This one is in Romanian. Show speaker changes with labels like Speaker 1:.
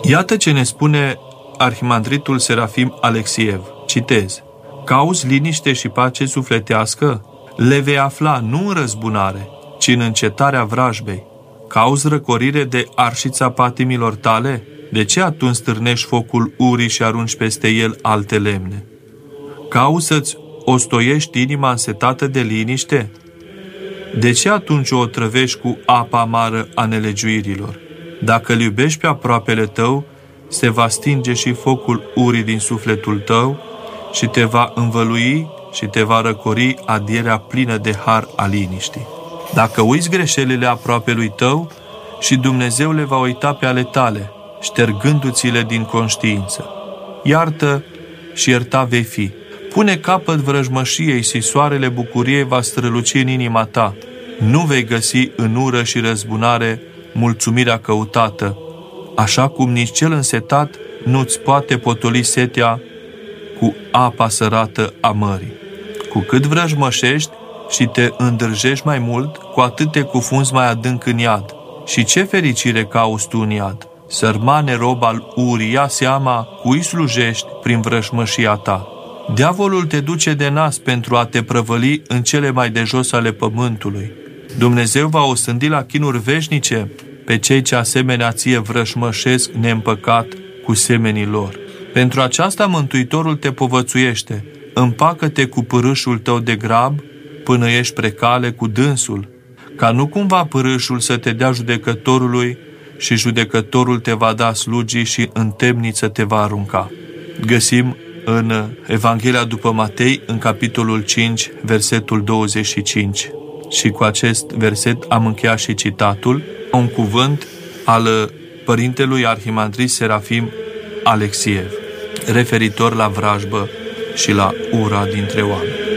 Speaker 1: Iată ce ne spune arhimandritul Serafim Alexiev. Citez. Cauți liniște și pace sufletească? Le vei afla nu în răzbunare, ci în încetarea vrajbei. Cauți răcorire de arșița patimilor tale? De ce atunci stârnești focul urii și arunci peste el alte lemne? Cauți să-ți ostoiești inima însetată de liniște? De ce atunci o otrăvești cu apa amară a nelegiuirilor? Dacă îl iubești pe aproapele tău, se va stinge și focul urii din sufletul tău și te va învălui și te va răcori adierea plină de har a liniștii. Dacă uiți greșelile aproapelui tău, și Dumnezeu le va uita pe ale tale, ștergându-ți-le din conștiință. Iartă și ierta vei fi. Pune capăt vrăjmășiei și soarele bucuriei va străluci în inima ta. Nu vei găsi în ură și răzbunare mulțumirea căutată, așa cum nici cel însetat nu-ți poate potoli setea cu apa sărată a mării. Cu cât vrăjmășești și te îndrăjești mai mult, cu atât te cufunzi mai adânc în iad. Și ce fericire cauți tu în iad? Sărmane rob al urii, ia seama cui slujești prin vrăjmășia ta. Diavolul te duce de nas pentru a te prăvăli în cele mai de jos ale pământului. Dumnezeu va osândi la chinuri veșnice pe cei ce asemenea ție vrăjmășesc neîmpăcat cu semenii lor. Pentru aceasta Mântuitorul te povățuiește. Împacă-te cu pârâșul tău de grab până ești precale cu dânsul, ca nu cumva pârâșul să te dea judecătorului și judecătorul te va da slugii și în temniță te va arunca. Găsim în Evanghelia după Matei, în capitolul 5, versetul 25. Și cu acest verset am încheiat și citatul, un cuvânt al părintelui arhimandrit Serafim Alexiev, referitor la vrajbă și la ura dintre oameni.